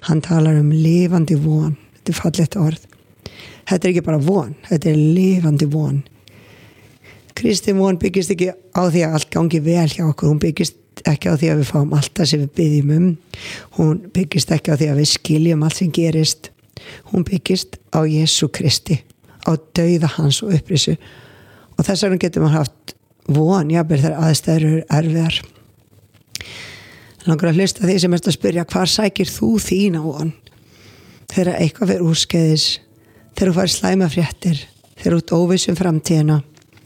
Hann talar lifandi von. Þetta fallegt orð. Þetta ekki bara von, þetta lifandi von. Kristin von byggist ekki á því að allt gangi vel hjá okkur. Hún byggist ekki á því að við fáum allt það sem við biðjum Hún byggist ekki á því að við skiljum allt sem gerist. Hún byggist á Jesú Kristi, á dauða hans og upprisu. Og þess vegna getur maður haft von, jafnvel þegar aðstæður eru erfiðar. Langar að hlusta því sem ert að spyrja, hvar sækir þú þína von? Þegar eitthvað fer úrskeiðis, þegar þú fær slæma fréttir, þegar þú ert óviss framtíðina.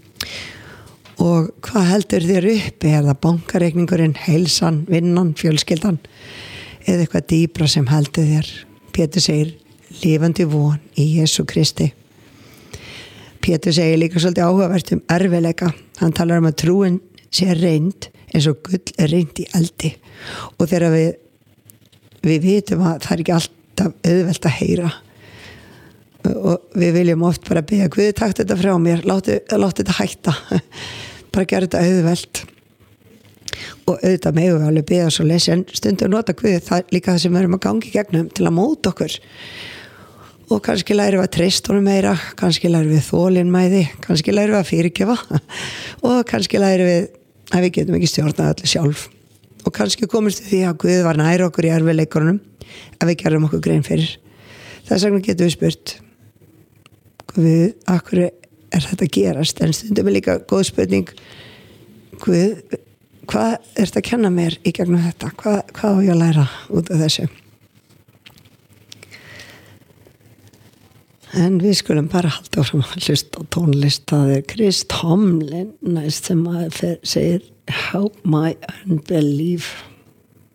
Og hvað heldur þér uppi? Er það bankareikningurinn, heilsan, vinnan, fjölskyldan? Eða eitthvað dýpra sem heldur þér? Pétur segir, lifandi von í Jesú Kristi. Pétur segir líka svolítið áhugavert erfiðleika. Hann talar að trúin sé reynd eins og gull reynd í eldi. Og þegar við vitum að það ekki alltaf auðvelt að heyra. Og við viljum oft bara biðja Guð, takk þetta frá mér, láttu þetta hætta. Bara gera þetta auðvelt. Og auðvitað megum við alveg biðja svo lesi, en stundum nota Guð það líka það sem við erum að gangi gegnum til að móta okkur. Og kannski lærum við að treysta honum meira, kannski lærum við þolinmæði, kannski lærum við að fyrirgefa og kannski lærum við að við getum ekki stjórnað öllu sjálf. Og kannski komumst við því að Guð var nær okkur í erfiðleikunum að við gerum okkur grein fyrir. Þess vegna getum við spurt, Guð, akkur þetta gerast? En stundum er líka góð spurning, Guð, hvað ertu að kenna mér í gegnum þetta? Hvað á ég að læra út af þessu? En við skulum bara halda áfram að hlusta á tónlist. Það Chris Tomlin næst sem segir Help My Unbelief.